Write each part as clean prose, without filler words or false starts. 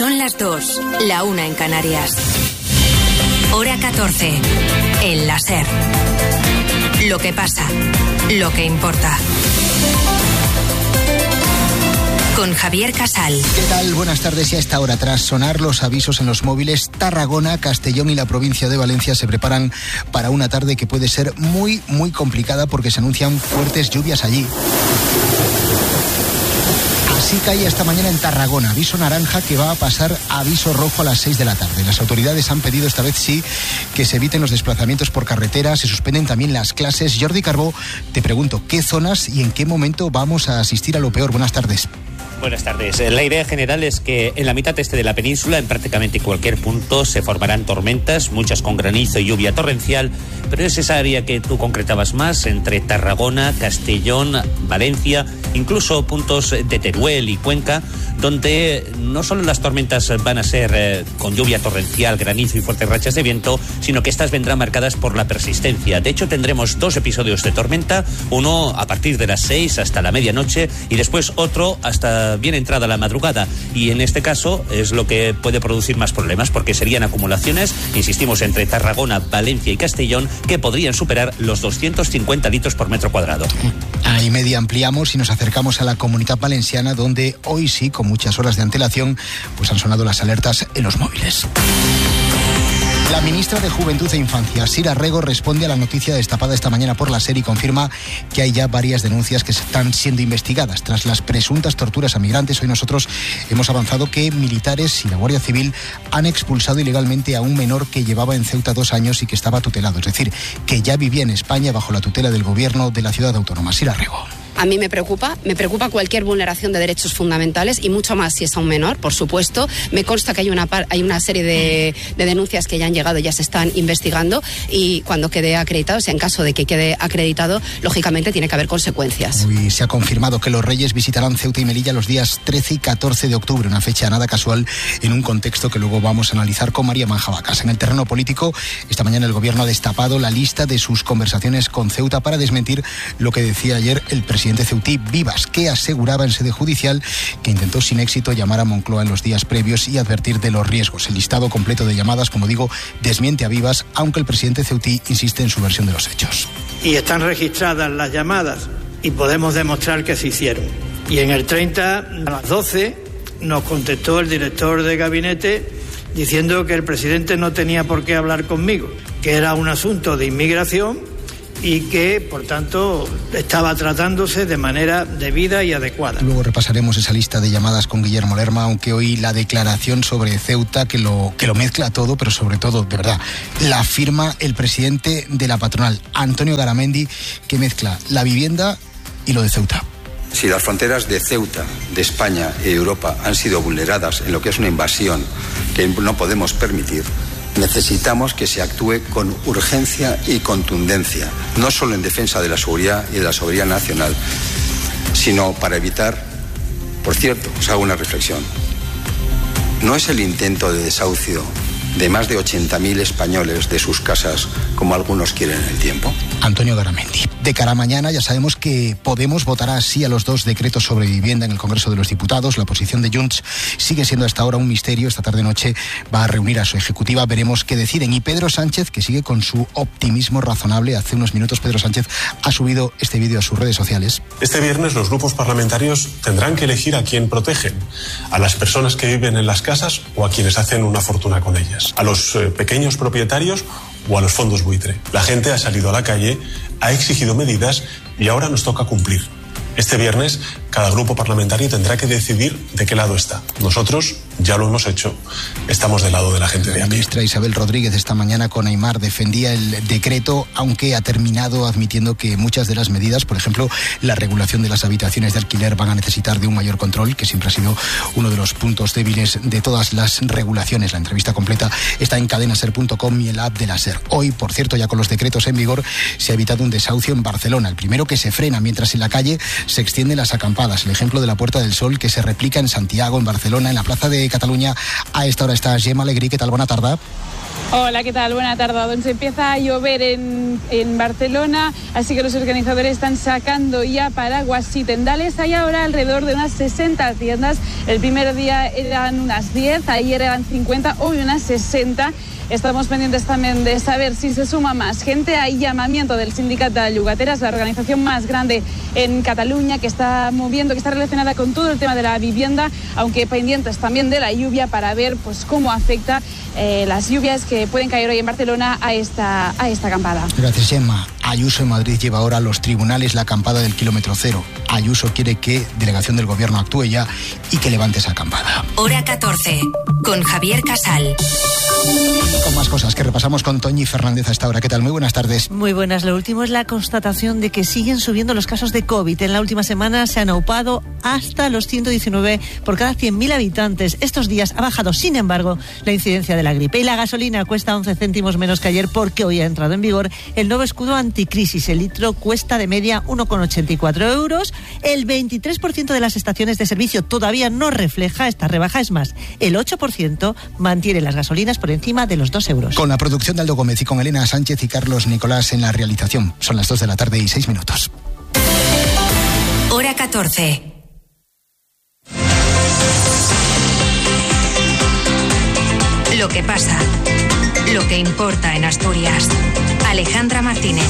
Son las 2, la 1 en Canarias. Hora 14, el láser. Lo que pasa, lo que importa. Con Javier Casal. ¿Qué tal? Buenas tardes. Y a esta hora, tras sonar los avisos en los móviles, Tarragona, Castellón y la provincia de Valencia se preparan para una tarde que puede ser muy, muy complicada porque se anuncian fuertes lluvias allí. Así cae esta mañana en Tarragona, aviso naranja que va a pasar a aviso rojo a las 6 de la tarde. Las autoridades han pedido esta vez sí que se eviten los desplazamientos por carretera, se suspenden también las clases. Jordi Carbó, te pregunto, ¿qué zonas y en qué momento vamos a asistir a lo peor? Buenas tardes. Buenas tardes. La idea general es que en la mitad este de la península, en prácticamente cualquier punto, se formarán tormentas, muchas con granizo y lluvia torrencial, pero es esa área que tú concretabas más, entre Tarragona, Castellón, Valencia, incluso puntos de Teruel y Cuenca, donde no solo las tormentas van a ser con lluvia torrencial, granizo y fuertes rachas de viento, sino que estas vendrán marcadas por la persistencia. De hecho, tendremos 2 episodios de tormenta, uno a partir de las 6 hasta la medianoche y después otro hasta bien entrada la madrugada, y en este caso es lo que puede producir más problemas porque serían acumulaciones, insistimos, entre Tarragona, Valencia y Castellón que podrían superar los 250 litros por metro cuadrado. A y media ampliamos y nos acercamos a la Comunidad Valenciana, donde hoy sí, con muchas horas de antelación, pues han sonado las alertas en los móviles. La ministra de Juventud e Infancia, Sira Rego, responde a la noticia destapada esta mañana por la SER y confirma que hay ya varias denuncias que están siendo investigadas. Tras las presuntas torturas a migrantes, hoy nosotros hemos avanzado que militares y la Guardia Civil han expulsado ilegalmente a un menor que llevaba en Ceuta 2 años y que estaba tutelado. Es decir, que ya vivía en España bajo la tutela del gobierno de la ciudad autónoma. Sira Rego. A mí me preocupa cualquier vulneración de derechos fundamentales y mucho más si es a un menor, por supuesto. Me consta que hay una serie de denuncias que ya han llegado, ya se están investigando y cuando quede acreditado, o sea, en caso de que quede acreditado, lógicamente tiene que haber consecuencias. Hoy se ha confirmado que los Reyes visitarán Ceuta y Melilla los días 13 y 14 de octubre, una fecha nada casual en un contexto que luego vamos a analizar con María Manjabacas. En el terreno político, esta mañana el gobierno ha destapado la lista de sus conversaciones con Ceuta para desmentir lo que decía ayer el presidente ceutí Vivas, que aseguraba en sede judicial que intentó sin éxito llamar a Moncloa en los días previos y advertir de los riesgos. El listado completo de llamadas, como digo, desmiente a Vivas, aunque el presidente ceutí insiste en su versión de los hechos. Y están registradas las llamadas y podemos demostrar que se hicieron. Y en el 30, a las 12, nos contestó el director de gabinete diciendo que el presidente no tenía por qué hablar conmigo, que era un asunto de inmigración y que, por tanto, estaba tratándose de manera debida y adecuada. Luego repasaremos esa lista de llamadas con Guillermo Lerma, aunque hoy la declaración sobre Ceuta, que lo mezcla todo, pero sobre todo, de verdad, la firma el presidente de la patronal, Antonio Garamendi, que mezcla la vivienda y lo de Ceuta. Si las fronteras de Ceuta, de España y de Europa han sido vulneradas en lo que es una invasión que no podemos permitir, necesitamos que se actúe con urgencia y contundencia, no solo en defensa de la seguridad y de la soberanía nacional, sino para evitar, por cierto, os hago una reflexión, no es el intento de desahucio de más de 80.000 españoles de sus casas, como algunos quieren en el tiempo. Antonio Garamendi. De cara a mañana ya sabemos que Podemos votará sí a los 2 decretos sobre vivienda en el Congreso de los Diputados. La posición de Junts sigue siendo hasta ahora un misterio. Esta tarde-noche va a reunir a su ejecutiva. Veremos qué deciden. Y Pedro Sánchez, que sigue con su optimismo razonable. Hace unos minutos Pedro Sánchez ha subido este vídeo a sus redes sociales. Este viernes los grupos parlamentarios tendrán que elegir a quién protegen. A las personas que viven en las casas o a quienes hacen una fortuna con ellas. A los pequeños propietarios o a los fondos buitre. La gente ha salido a la calle, ha exigido medidas y ahora nos toca cumplir. Este viernes cada grupo parlamentario tendrá que decidir de qué lado está. Nosotros ya lo hemos hecho, estamos del lado de la gente de a pie. La ministra Isabel Rodríguez esta mañana con Aimar defendía el decreto, aunque ha terminado admitiendo que muchas de las medidas, por ejemplo, la regulación de las habitaciones de alquiler, van a necesitar de un mayor control, que siempre ha sido uno de los puntos débiles de todas las regulaciones. La entrevista completa está en cadenaser.com y en la app de la SER. Hoy, por cierto, ya con los decretos en vigor, se ha evitado un desahucio en Barcelona. El primero que se frena, mientras en la calle se extienden las acampadas. El ejemplo de la Puerta del Sol, que se replica en Santiago, en Barcelona, en la Plaza de Cataluña. A esta hora está Gemma Alegrí. ¿Qué tal? Buena tarde. Hola, ¿qué tal? Buena tarde. Donde empieza a llover en Barcelona, así que los organizadores están sacando ya paraguas y tendales. Hay ahora alrededor de unas 60 tiendas. El primer día eran unas 10, ayer eran 50, hoy unas 60. Estamos pendientes también de saber si se suma más gente. Hay llamamiento del Sindicat de Llogateres, la organización más grande en Cataluña, que está moviendo, que está relacionada con todo el tema de la vivienda, aunque pendientes también de la lluvia para ver pues cómo afecta las lluvias que pueden caer hoy en Barcelona a esta acampada. Gracias, Gemma. Ayuso en Madrid lleva ahora a los tribunales la acampada del kilómetro cero. Ayuso quiere que delegación del gobierno actúe ya y que levante esa acampada. Hora 14, con Javier Casal. Con más cosas que repasamos con Toñi Fernández a esta hora. ¿Qué tal? Muy buenas tardes. Muy buenas. Lo último es la constatación de que siguen subiendo los casos de COVID. En la última semana se han aupado hasta los 119 por cada 100.000 habitantes. Estos días ha bajado, sin embargo, la incidencia de la gripe. Y la gasolina cuesta 11 céntimos menos que ayer porque hoy ha entrado en vigor el nuevo escudo anticrisis. El litro cuesta de media 1,84 euros. El 23% de las estaciones de servicio todavía no refleja esta rebaja. Es más, el 8% mantiene las gasolinas por encima de los 2 euros. Con la producción de Aldo Gómez y con Elena Sánchez y Carlos Nicolás en la realización. Son las 2 de la tarde y 6 minutos. Hora 14. Lo que pasa, lo que importa en Asturias. Alejandra Martínez.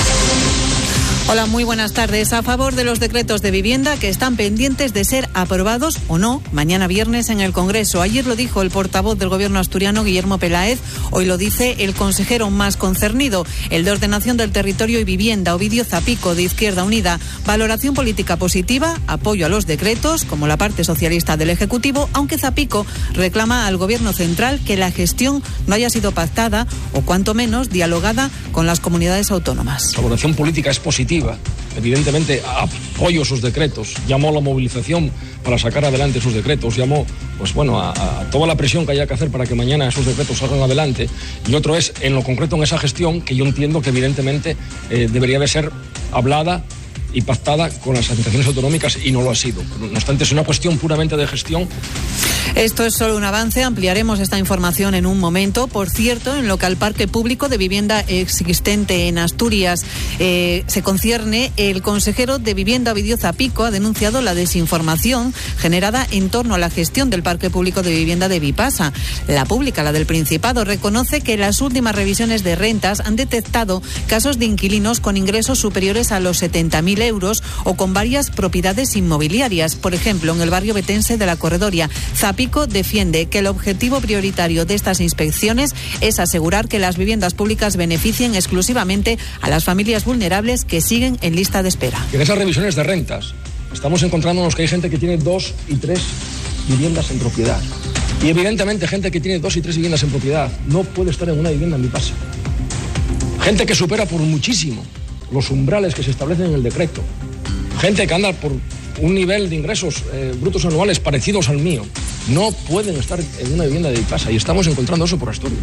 Hola, muy buenas tardes. A favor de los decretos de vivienda que están pendientes de ser aprobados o no mañana viernes en el Congreso. Ayer lo dijo el portavoz del Gobierno asturiano, Guillermo Peláez. Hoy lo dice el consejero más concernido, el de Ordenación del Territorio y Vivienda, Ovidio Zapico, de Izquierda Unida. Valoración política positiva, apoyo a los decretos, como la parte socialista del Ejecutivo, aunque Zapico reclama al Gobierno central que la gestión no haya sido pactada o cuanto menos dialogada con las comunidades autónomas. La valoración política es positiva. Evidentemente apoyo sus decretos, llamo a la movilización para sacar adelante sus decretos, llamo a toda la presión que haya que hacer para que mañana esos decretos salgan adelante, y otro es en lo concreto en esa gestión que yo entiendo que evidentemente debería de ser hablada y pactada con las administraciones autonómicas y no lo ha sido. No obstante, es una cuestión puramente de gestión. Esto es solo un avance, ampliaremos esta información en un momento. Por cierto, en lo que al parque público de vivienda existente en Asturias se concierne, el consejero de Vivienda, Ovidio Zapico, ha denunciado la desinformación generada en torno a la gestión del parque público de vivienda de Vipasa. La pública, la del Principado, reconoce que las últimas revisiones de rentas han detectado casos de inquilinos con ingresos superiores a los 70.000 euros o con varias propiedades inmobiliarias. Por ejemplo, en el barrio betense de La Corredoria, Zapico defiende que el objetivo prioritario de estas inspecciones es asegurar que las viviendas públicas beneficien exclusivamente a las familias vulnerables que siguen en lista de espera. En esas revisiones de rentas estamos encontrándonos que hay gente que tiene 2 y 3 viviendas en propiedad. Y evidentemente gente que tiene 2 y 3 viviendas en propiedad no puede estar en una vivienda en Vipasa. Gente que supera por muchísimo los umbrales que se establecen en el decreto. Gente que anda por un nivel de ingresos brutos anuales parecidos al mío. No pueden estar en una vivienda de Vipasa y estamos encontrando eso por Asturias.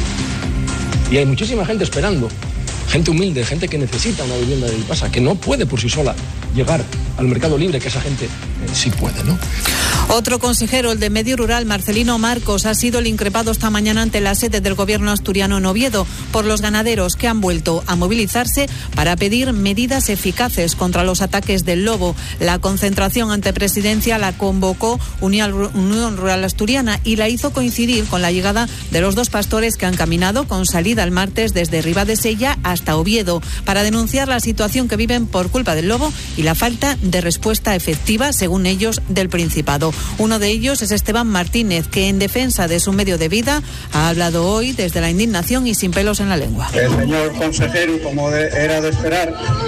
Y hay muchísima gente esperando, gente humilde, gente que necesita una vivienda de Vipasa, que no puede por sí sola llegar al mercado libre, que esa gente sí puede, ¿no? Otro consejero, el de Medio Rural, Marcelino Marcos, ha sido el increpado esta mañana ante la sede del Gobierno asturiano en Oviedo por los ganaderos que han vuelto a movilizarse para pedir medidas eficaces contra los ataques del lobo. La concentración ante Presidencia la convocó Unión Rural Asturiana y la hizo coincidir con la llegada de los 2 pastores que han caminado con salida el martes desde Ribadesella hasta Oviedo para denunciar la situación que viven por culpa del lobo y la falta de respuesta efectiva, según ellos, del Principado. Uno de ellos es Esteban Martínez, que en defensa de su medio de vida ha hablado hoy desde la indignación y sin pelos en la lengua. El señor consejero, como era de esperar,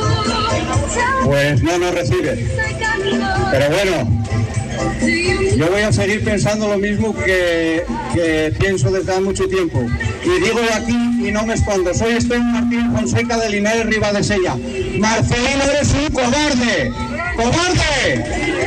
pues no nos recibe. Pero bueno, yo voy a seguir pensando lo mismo que pienso desde hace mucho tiempo. Y digo aquí y no me escondo. Soy Esteban Martínez Fonseca de Linares Ribadesella. Marcelino, eres un cobarde. ¡Cobarde!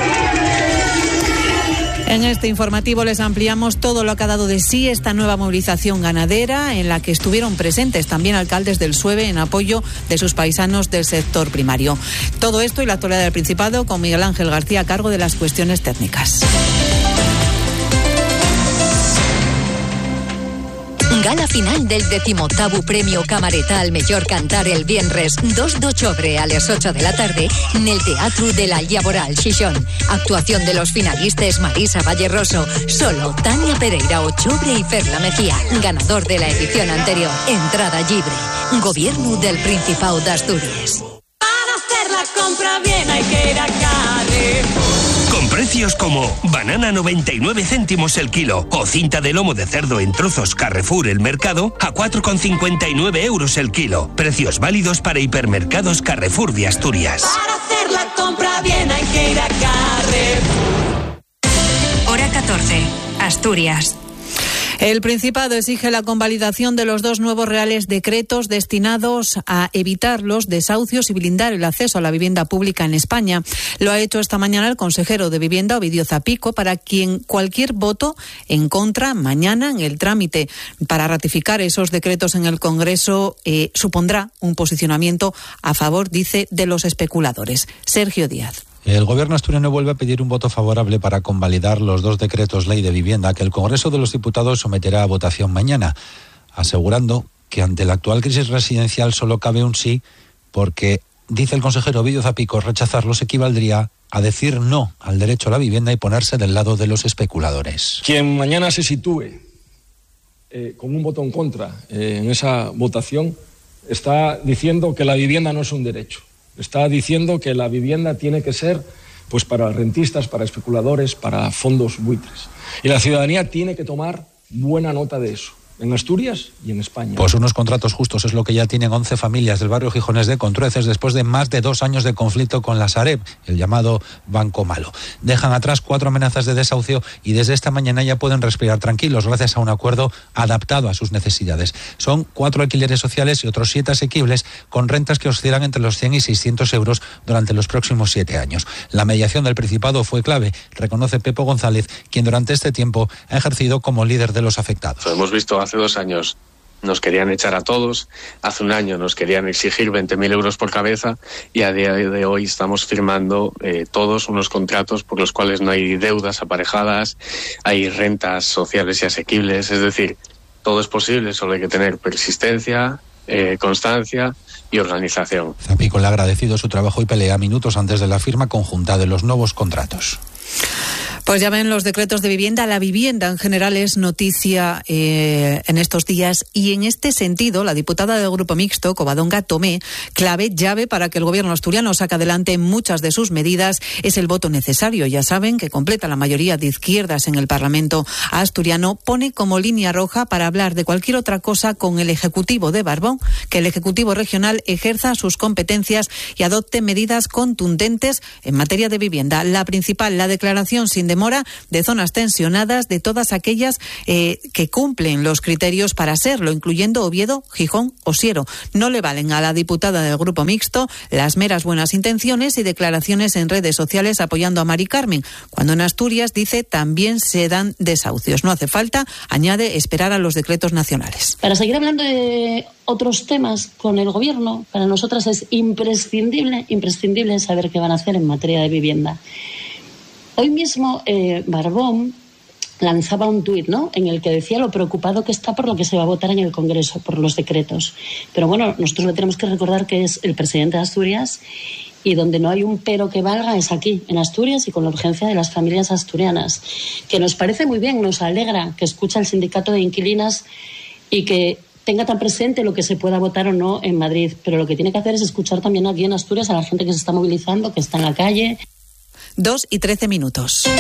En este informativo les ampliamos todo lo que ha dado de sí esta nueva movilización ganadera, en la que estuvieron presentes también alcaldes del SUEVE en apoyo de sus paisanos del sector primario. Todo esto y la actualidad del Principado con Miguel Ángel García a cargo de las cuestiones técnicas. Gala final del 18º Premio Camareta al Mellor Cantar el viernes 2 d'octubre a les 8 de la tarde en el Teatro de la Llaboral, Xixón. Actuación de los finalistas Marisa Valleroso, Solo, Tania Pereira Ochobre y Ferla Mejía, ganador de la edición anterior. Entrada libre. Gobierno del Principado de Asturias. Para hacer la compra bien hay que ir a Carrefour. Con precios como banana 99 céntimos el kilo o cinta de lomo de cerdo en trozos Carrefour El Mercado a 4,59 euros el kilo. Precios válidos para hipermercados Carrefour de Asturias. Para hacer la compra bien hay que ir a Carrefour. Hora 14. Asturias. El Principado exige la convalidación de los 2 nuevos reales decretos destinados a evitar los desahucios y blindar el acceso a la vivienda pública en España. Lo ha hecho esta mañana el consejero de Vivienda, Ovidio Zapico, para quien cualquier voto en contra mañana en el trámite para ratificar esos decretos en el Congreso supondrá un posicionamiento a favor, dice, de los especuladores. Sergio Díaz. El gobierno asturiano vuelve a pedir un voto favorable para convalidar los 2 decretos ley de vivienda que el Congreso de los Diputados someterá a votación mañana, asegurando que ante la actual crisis residencial solo cabe un sí, porque, dice el consejero Ovidio Zapico, rechazarlos equivaldría a decir no al derecho a la vivienda y ponerse del lado de los especuladores. Quien mañana se sitúe con un voto en contra en esa votación está diciendo que la vivienda no es un derecho. Está diciendo que la vivienda tiene que ser pues para rentistas, para especuladores, para fondos buitres. Y la ciudadanía tiene que tomar buena nota de eso, en Asturias y en España. Pues unos contratos justos es lo que ya tienen 11 familias del barrio gijonés de Contrueces después de más de 2 años de conflicto con la Sareb, el llamado Banco Malo. Dejan atrás 4 amenazas de desahucio y desde esta mañana ya pueden respirar tranquilos gracias a un acuerdo adaptado a sus necesidades. Son 4 alquileres sociales y otros 7 asequibles con rentas que oscilan entre los 100 y 600 euros durante los próximos 7 años. La mediación del Principado fue clave, reconoce Pepo González, quien durante este tiempo ha ejercido como líder de los afectados. Hemos visto hace 2 años nos querían echar a todos, hace 1 año nos querían exigir 20.000 euros por cabeza y a día de hoy estamos firmando todos unos contratos por los cuales no hay deudas aparejadas, hay rentas sociales y asequibles, es decir, todo es posible, solo hay que tener persistencia, constancia y organización. Zapico le ha agradecido su trabajo y pelea minutos antes de la firma conjunta de los nuevos contratos. Pues ya ven, los decretos de vivienda, la vivienda en general es noticia en estos días y en este sentido la diputada del Grupo Mixto, Covadonga Tomé, llave para que el gobierno asturiano saque adelante muchas de sus medidas es el voto necesario. Ya saben que completa la mayoría de izquierdas en el Parlamento asturiano, pone como línea roja para hablar de cualquier otra cosa con el Ejecutivo de Barbón, que el Ejecutivo regional ejerza sus competencias y adopte medidas contundentes en materia de vivienda. La principal, la declaración sin demora de zonas tensionadas de todas aquellas que cumplen los criterios para serlo, incluyendo Oviedo, Gijón o Siero. No le valen a la diputada del Grupo Mixto las meras buenas intenciones y declaraciones en redes sociales apoyando a Mari Carmen, cuando en Asturias, dice, también se dan desahucios. No hace falta, añade, esperar a los decretos nacionales. Para seguir hablando de otros temas con el gobierno, para nosotras es imprescindible saber qué van a hacer en materia de vivienda. Hoy mismo Barbón lanzaba un tuit, ¿no?, en el que decía lo preocupado que está por lo que se va a votar en el Congreso, por los decretos. Pero bueno, nosotros le tenemos que recordar que es el presidente de Asturias y donde no hay un pero que valga es aquí, en Asturias, y con la urgencia de las familias asturianas. Que nos parece muy bien, nos alegra que escucha el sindicato de inquilinas y que tenga tan presente lo que se pueda votar o no en Madrid. Pero lo que tiene que hacer es escuchar también aquí en Asturias a la gente que se está movilizando, que está en la calle. 2:13.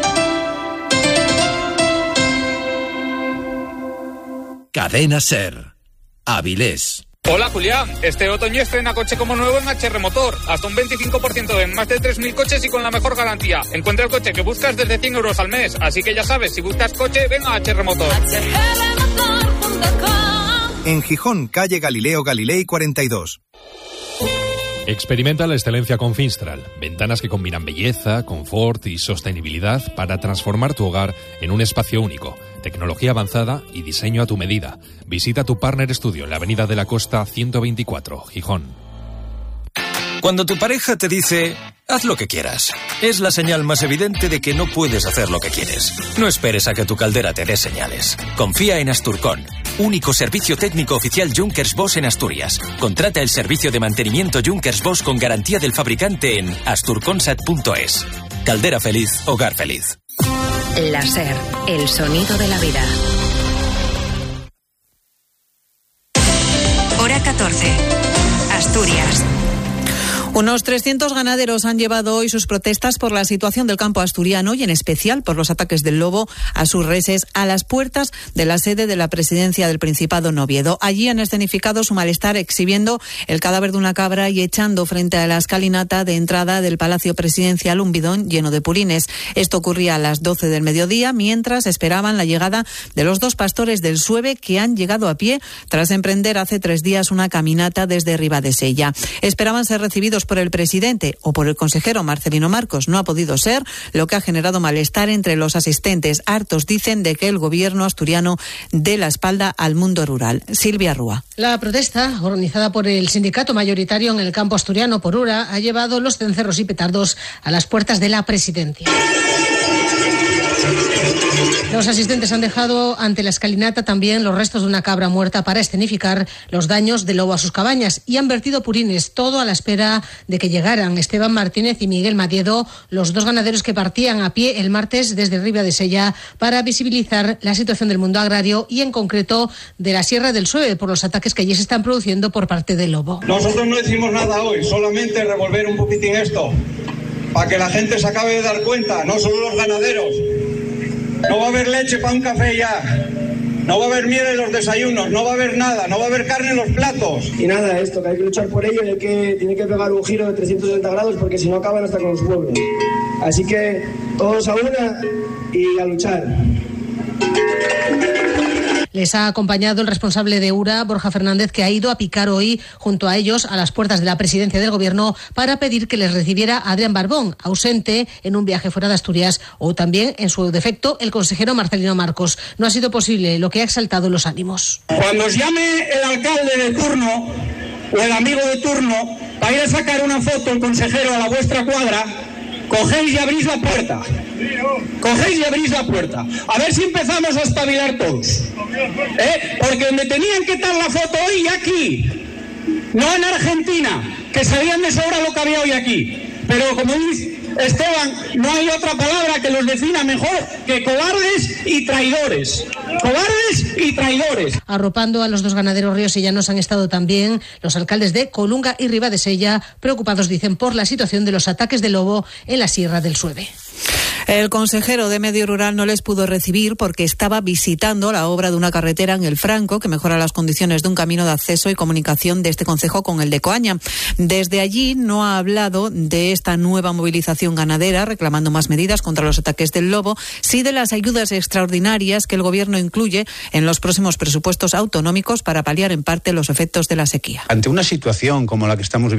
Cadena SER. Avilés. Hola Julián, este otoño estrena coche como nuevo en HR Motor, hasta un 25% en más de 3.000 coches y con la mejor garantía. Encuentra el coche que buscas desde 100 euros al mes, así que ya sabes, si buscas coche, ven a HR Motor. En Gijón, calle Galileo Galilei 42. Experimenta la excelencia con Finstral, ventanas que combinan belleza, confort y sostenibilidad para transformar tu hogar en un espacio único, tecnología avanzada y diseño a tu medida. Visita tu Partner Studio en la Avenida de la Costa 124, Gijón. Cuando tu pareja te dice, haz lo que quieras, es la señal más evidente de que no puedes hacer lo que quieres. No esperes a que tu caldera te dé señales. Confía en Asturcon. único servicio técnico oficial Junkers Bosch en Asturias. Contrata el servicio de mantenimiento Junkers Bosch con garantía del fabricante en asturconsat.es. Caldera feliz, hogar feliz. La SER, el sonido de la vida. Hora 14. Asturias. Unos 300 ganaderos han llevado hoy sus protestas por la situación del campo asturiano y en especial por los ataques del lobo a sus reses a las puertas de la sede de la presidencia del Principado en Oviedo. Allí han escenificado su malestar exhibiendo el cadáver de una cabra y echando frente a la escalinata de entrada del Palacio Presidencial un bidón lleno de purines. Esto ocurría a las 12 del mediodía mientras esperaban la llegada de los dos pastores del Sueve que han llegado a pie tras emprender hace 3 días una caminata desde Ribadesella. Esperaban ser recibidos por el presidente o por el consejero Marcelino Marcos. No ha podido ser, lo que ha generado malestar entre los asistentes. Hartos dicen de que el gobierno asturiano dé la espalda al mundo rural. Silvia Rúa. La protesta, organizada por el sindicato mayoritario en el campo asturiano por URA, ha llevado los cencerros y petardos a las puertas de la presidencia. Los asistentes han dejado ante la escalinata también los restos de una cabra muerta para escenificar los daños del lobo a sus cabañas y han vertido purines, todo a la espera de que llegaran Esteban Martínez y Miguel Matiedo, los dos ganaderos que partían a pie el martes desde Ribadesella para visibilizar la situación del mundo agrario y en concreto de la Sierra del Sueve por los ataques que allí se están produciendo por parte del lobo. Nosotros no decimos nada hoy, solamente revolver un poquitín esto, para que la gente se acabe de dar cuenta, no solo los ganaderos. No va a haber leche para un café ya, no va a haber miel en los desayunos, no va a haber nada, no va a haber carne en los platos. Y nada, esto, que hay que luchar por ello y tiene que pegar un giro de 360 grados porque si no acaban hasta con los pueblos. Así que todos a una y a luchar. Les ha acompañado el responsable de URA, Borja Fernández, que ha ido a picar hoy junto a ellos a las puertas de la presidencia del gobierno para pedir que les recibiera Adrián Barbón, ausente en un viaje fuera de Asturias, o también, en su defecto, el consejero Marcelino Marcos. No ha sido posible, lo que ha exaltado los ánimos. Cuando os llame el alcalde de turno o el amigo de turno para ir a sacar una foto el consejero a la vuestra cuadra, cogéis y abrís la puerta. Cogéis y abrís la puerta. A ver si empezamos a espabilar todos. Porque donde tenían que estar la foto hoy y aquí. No en Argentina, que sabían de sobra lo que había hoy aquí. Pero como dice Esteban, no hay otra palabra que los defina mejor que cobardes y traidores. Cobardes y traidores. Arropando a los dos ganaderos riosellanos han estado también los alcaldes de Colunga y Ribadesella, preocupados, dicen, por la situación de los ataques de lobo en la Sierra del Sueve. El consejero de Medio Rural no les pudo recibir porque estaba visitando la obra de una carretera en el Franco que mejora las condiciones de un camino de acceso y comunicación de este concejo con el de Coaña. Desde allí no ha hablado de esta nueva movilización ganadera reclamando más medidas contra los ataques del lobo, sí de las ayudas extraordinarias que el gobierno incluye en los próximos presupuestos autonómicos para paliar en parte los efectos de la sequía. Ante una situación como la que estamos viviendo,